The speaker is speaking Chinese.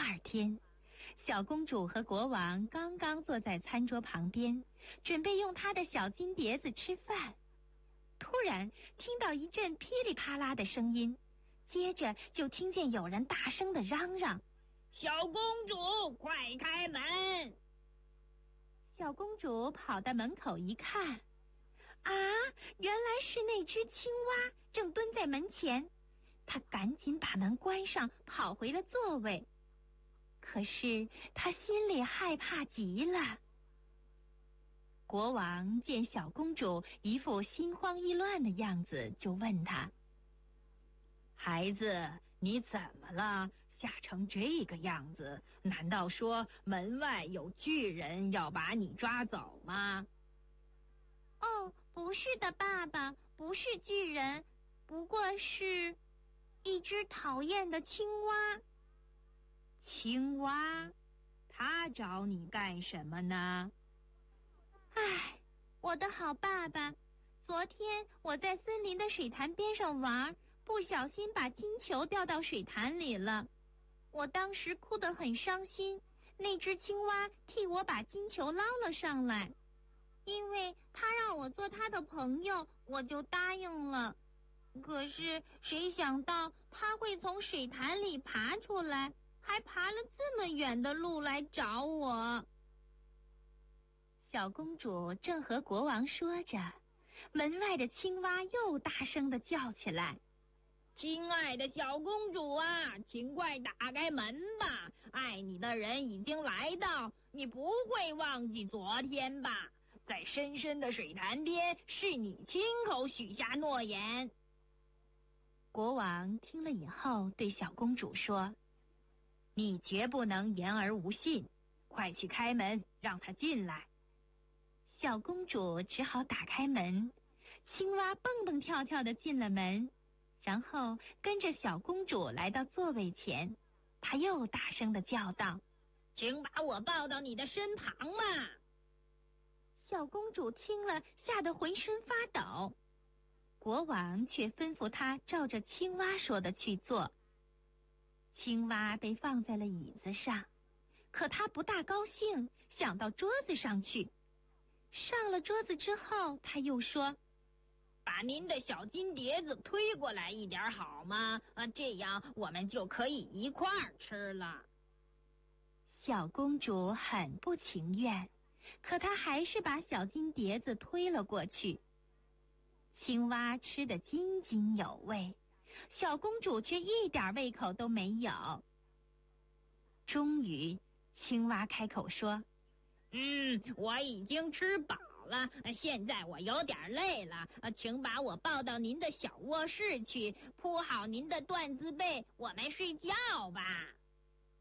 二天，小公主和国王刚刚坐在餐桌旁边，准备用她的小金碟子吃饭，突然听到一阵噼里啪啦的声音，接着就听见有人大声地嚷嚷：“ 小公主，快开门！” 小公主跑到门口一看，啊，原来是那只青蛙正蹲在门前。她赶紧把门关上，跑回了座位。可是她心里害怕极了。国王见小公主一副心慌意乱的样子，就问她：“ 孩子，你怎么了？吓成这个样子？难道说门外有巨人要把你抓走吗？”“ 哦，不是的，爸爸，不是巨人，不过是一只讨厌的青蛙。”“ 青蛙？它找你干什么呢？”“ 唉，我的好爸爸，昨天我在森林的水潭边上玩，不小心把金球掉到水潭里了。我当时哭得很伤心，那只青蛙替我把金球捞了上来。因为他让我做他的朋友，我就答应了。可是谁想到他会从水潭里爬出来，还爬了这么远的路来找我。”小公主正和国王说着，门外的青蛙又大声地叫起来：“ 亲爱的小公主啊，请快打开门吧！爱你的人已经来到，你不会忘记昨天吧？在深深的水潭边，是你亲口许下诺言。” 国王听了以后对小公主说：“ 你绝不能言而无信，快去开门，让他进来。” 小公主只好打开门，青蛙蹦蹦跳跳地进了门，然后跟着小公主来到座位前。她又大声地叫道：“ 请把我抱到你的身旁嘛！” 小公主听了，吓得浑身发抖。国王却吩咐她照着青蛙说的去做。青蛙被放在了椅子上，可她不大高兴，想到桌子上去。上了桌子之后，她又说：“ 把您的小金碟子推过来一点好吗？这样我们就可以一块儿吃了。” 小公主很不情愿，可她还是把小金碟子推了过去。青蛙吃得津津有味，小公主却一点胃口都没有。终于，青蛙开口说：“ 我已经吃饱了，现在我有点累了，请把我抱到您的小卧室去，铺好您的缎子被，我们睡觉吧。”